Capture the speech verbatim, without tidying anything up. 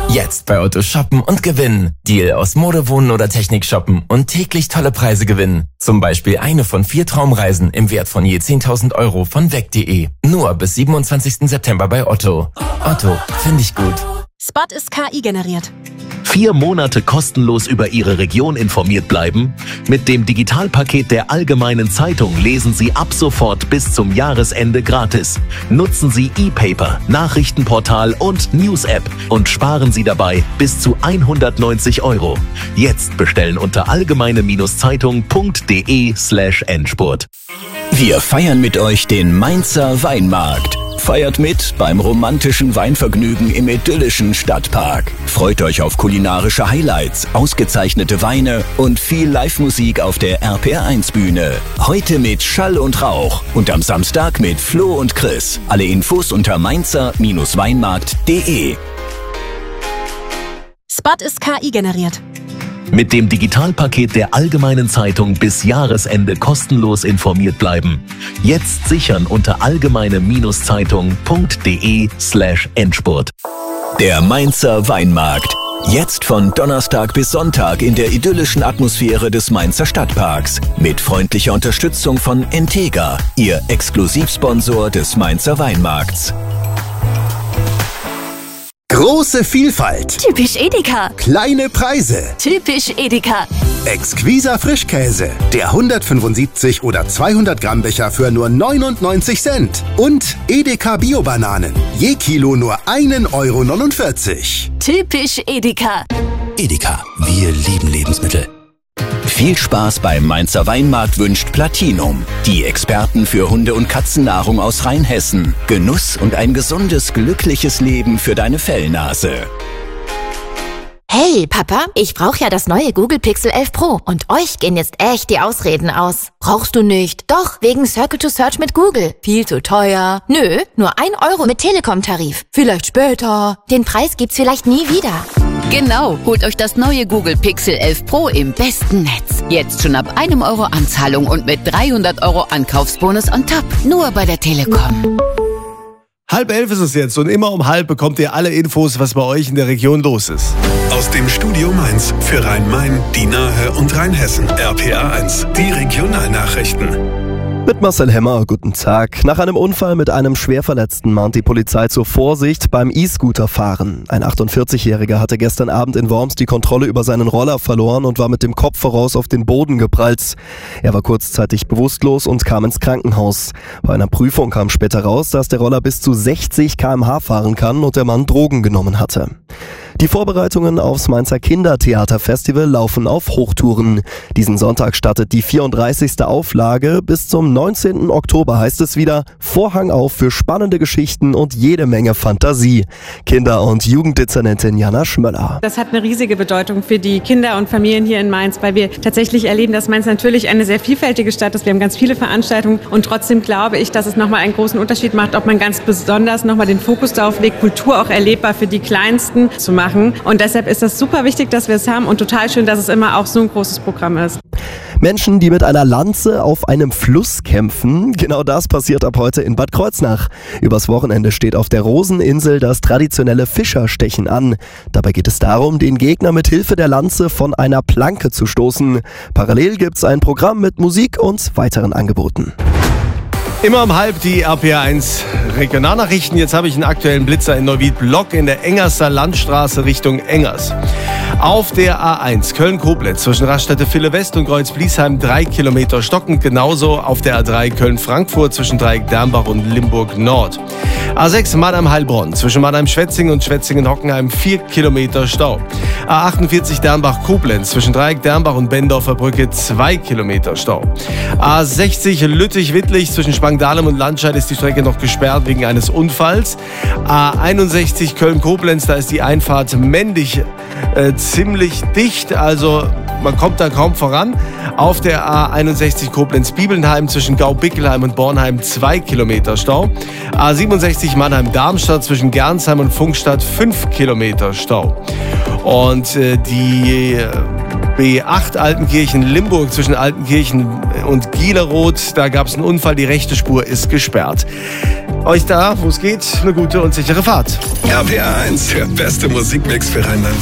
Jetzt bei Otto shoppen und gewinnen. Deal aus Mode, Wohnen oder Technik shoppen und täglich tolle Preise gewinnen. Zum Beispiel eine von vier Traumreisen im Wert von je zehntausend Euro von weg punkt de. Nur bis siebenundzwanzigsten September bei Otto. Otto, finde ich gut. Spot ist K I generiert. Vier Monate kostenlos über Ihre Region informiert bleiben? Mit dem Digitalpaket der Allgemeinen Zeitung lesen Sie ab sofort bis zum Jahresende gratis. Nutzen Sie E-Paper, Nachrichtenportal und News-App und sparen Sie dabei bis zu hundertneunzig Euro. Jetzt bestellen unter allgemeine-zeitung punkt de slash Endspurt. Wir feiern mit euch den Mainzer Weinmarkt. Feiert mit beim romantischen Weinvergnügen im idyllischen Stadtpark. Freut euch auf kulinarische Highlights, ausgezeichnete Weine und viel Live-Musik auf der R P R eins Bühne. Heute mit Schall und Rauch und am Samstag mit Flo und Chris. Alle Infos unter mainzer-weinmarkt punkt de. Spot ist K I generiert. Mit dem Digitalpaket der Allgemeinen Zeitung bis Jahresende kostenlos informiert bleiben. Jetzt sichern unter allgemeine-zeitung punkt de slash Endspurt. Der Mainzer Weinmarkt. Jetzt von Donnerstag bis Sonntag in der idyllischen Atmosphäre des Mainzer Stadtparks. Mit freundlicher Unterstützung von Entega, Ihr Exklusivsponsor des Mainzer Weinmarkts. Große Vielfalt. Typisch Edeka. Kleine Preise. Typisch Edeka. Exquiser Frischkäse. Der hundertfünfundsiebzig oder zweihundert Gramm Becher für nur neunundneunzig Cent. Und Edeka Bio-Bananen. Je Kilo nur ein Euro neunundvierzig. Typisch Edeka. Edeka, wir lieben Lebensmittel. Viel Spaß beim Mainzer Weinmarkt wünscht Platinum. Die Experten für Hunde- und Katzennahrung aus Rheinhessen. Genuss und ein gesundes, glückliches Leben für deine Fellnase. Hey, Papa, ich brauche ja das neue Google Pixel elf Pro und euch gehen jetzt echt die Ausreden aus. Brauchst du nicht? Doch, wegen Circle to Search mit Google. Viel zu teuer. Nö, nur ein Euro mit Telekom-Tarif. Vielleicht später. Den Preis gibt's vielleicht nie wieder. Genau, holt euch das neue Google Pixel elf Pro im besten Netz. Jetzt schon ab einem Euro Anzahlung und mit dreihundert Euro Ankaufsbonus on top. Nur bei der Telekom. Halb elf ist es jetzt und immer um halb bekommt ihr alle Infos, was bei euch in der Region los ist. Aus dem Studio Mainz für Rhein-Main, die Nahe und Rheinhessen. R P R eins, die Regionalnachrichten. Mit Marcel Hemmer, guten Tag. Nach einem Unfall mit einem Schwerverletzten mahnt die Polizei zur Vorsicht beim E-Scooter-Fahren. Ein achtundvierzigjähriger hatte gestern Abend in Worms die Kontrolle über seinen Roller verloren und war mit dem Kopf voraus auf den Boden geprallt. Er war kurzzeitig bewusstlos und kam ins Krankenhaus. Bei einer Prüfung kam später raus, dass der Roller bis zu sechzig Kilometer pro Stunde fahren kann und der Mann Drogen genommen hatte. Die Vorbereitungen aufs Mainzer Kindertheaterfestival laufen auf Hochtouren. Diesen Sonntag startet die vierunddreißigste Auflage. Bis zum neunzehnten Oktober heißt es wieder Vorhang auf für spannende Geschichten und jede Menge Fantasie. Kinder- und Jugenddezernentin Jana Schmöller. Das hat eine riesige Bedeutung für die Kinder und Familien hier in Mainz, weil wir tatsächlich erleben, dass Mainz natürlich eine sehr vielfältige Stadt ist. Wir haben ganz viele Veranstaltungen und trotzdem glaube ich, dass es nochmal einen großen Unterschied macht, ob man ganz besonders nochmal den Fokus darauf legt, Kultur auch erlebbar für die Kleinsten zu machen. Und deshalb ist das super wichtig, dass wir es haben und total schön, dass es immer auch so ein großes Programm ist. Menschen, die mit einer Lanze auf einem Fluss kämpfen, genau das passiert ab heute in Bad Kreuznach. Übers Wochenende steht auf der Roseninsel das traditionelle Fischerstechen an. Dabei geht es darum, den Gegner mit Hilfe der Lanze von einer Planke zu stoßen. Parallel gibt's ein Programm mit Musik und weiteren Angeboten. Immer um halb die R P R eins Regionalnachrichten. Jetzt habe ich einen aktuellen Blitzer in Neuwied-Block in der Engerser Landstraße Richtung Engers. Auf der A eins Köln-Koblenz zwischen Raststätte West und Kreuz-Bliesheim drei Kilometer stockend. Genauso auf der A drei Köln-Frankfurt zwischen Dreieck-Dernbach und Limburg-Nord. A sechs Mannheim-Heilbronn zwischen Mannheim-Schwetzingen und Schwetzingen-Hockenheim vier Kilometer Stau. A achtundvierzig Dernbach-Koblenz zwischen Dreieck-Dernbach und Bendorfer Brücke zwei Kilometer Stau. A sechzig Lüttich-Wittlich zwischen Spangdahlem und Landscheid ist die Strecke noch gesperrt wegen eines Unfalls. A einundsechzig Köln-Koblenz, da ist die Einfahrt Mendig äh, ziemlich dicht, also man kommt da kaum voran. Auf der A einundsechzig Koblenz-Bibelnheim zwischen Gau-Bickelheim und Bornheim zwei Kilometer Stau. A siebenundsechzig Mannheim-Darmstadt zwischen Gernsheim und Funkstadt fünf Kilometer Stau. Und äh, die äh, B acht Altenkirchen-Limburg zwischen Altenkirchen und Gieleroth, da gab es einen Unfall, die rechte Spur ist gesperrt. Euch da, wo es geht, eine gute und sichere Fahrt. R P R eins, der beste Musikmix für Rheinland.